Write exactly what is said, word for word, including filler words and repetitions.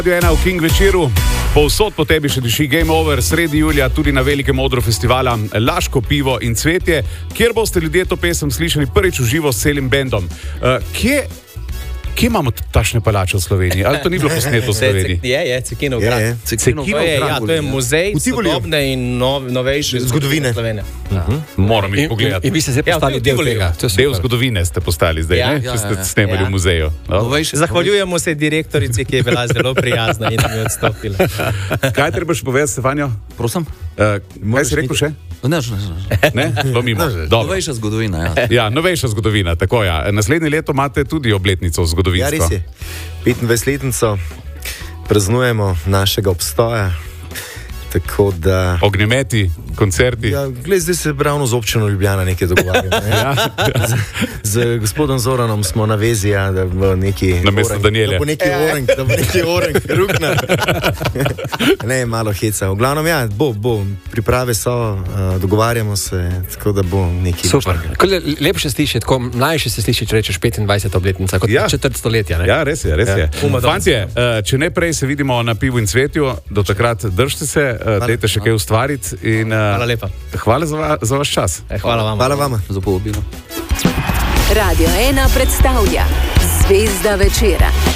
Ena v King večeru, povsod po tebi še diši Game Over, sredi julija tudi na velikem odru festivala Laško pivo in cvetje, kjer boste ljudje to pesem slišali prvič v živo s celim bendom. Uh, kje, kje imamo tašne palače v Sloveniji? Ali to ni bilo posneto v Sloveniji? Je, je, Cekinov grad. Je, je. Cekinov To je, ja, to je muzej sodobne in nov, novejše Zgodovine. Slovenije. Moram jih pogledati. In vi ste se Ja, postali v del Tivoliju. tega. To je Del super. zgodovine ste postali zdaj, Ja. ne? Ja, Če ste ja, ja. snemali Ja. v muzeju. No? Novejše- Zahvaljujemo se direktorici, ki je bila zelo prijazna in nam je odstopila. Kaj treba še povedati, Stefanjo? Prosim? Uh, kaj si rekel še? Ne, ne, ne. Ne? To mimo. Dobro. Novejša zgodovina, ja. Ja, novejša zgodovina, tako ja. Naslednje leto imate tudi obletnico Ja, zgodovinsko. res je. petindvajsetletnico praznujemo našega obstoja. Tako da... Ognjemeti, koncerti. Ja, gled, zdaj se ravno z občino Ljubljana nekaj dogovarjamo. Ne? Ja. Z gospodom Zoranom smo na vezi, ja, da bo neki Namesto orang- Daniele. Da bo neki orang, da bo neki orang, rukna. Ne, malo heca. V glavnem, ja, bo, bo. Priprave so, uh, dogovarjamo se, tako da bo neki... Super. Ko le- Lepše sliši, tako mlajše se sliši, če rečeš petindvajseta obletnica, kot Ja. ja. četrt stoletja. Ne? Ja, res je, res je. Uma Fantje, uh, če ne prej se vidimo na pivu in cvetju, do takrat držite se, uh, dajte še kaj ustvariti. In, uh, Hvala lepa. Hvala za, va, za vaš čas. E, hvala vam. Hvala vama. Za povabilo. Radio ena predstavlja Zvezda večera.